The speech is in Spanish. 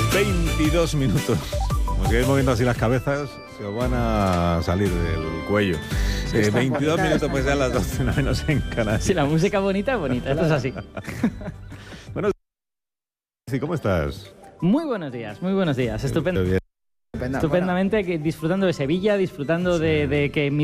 22 minutos. Como sigáis moviendo así las cabezas, se os van a salir del cuello. 22 minutos, pues ya a las 12 menos en Canarias. Sí, la música bonita, esto es así. Bueno, ¿cómo estás? Muy buenos días, estupendo. Bien. Estupendamente, disfrutando de Sevilla, disfrutando de que mi